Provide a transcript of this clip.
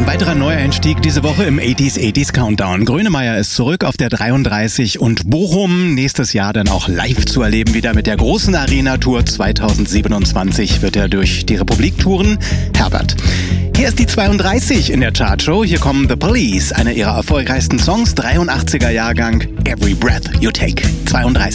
Ein weiterer Neueinstieg diese Woche im 80s Countdown. Grönemeyer ist zurück auf der 33 und Bochum nächstes Jahr dann auch live zu erleben. Wieder mit der großen Arena-Tour 2027 wird er durch die Republik touren. Herbert. Hier ist die 32 in der Chartshow. Hier kommen The Police, einer ihrer erfolgreichsten Songs, 83er Jahrgang, Every Breath You Take. 32.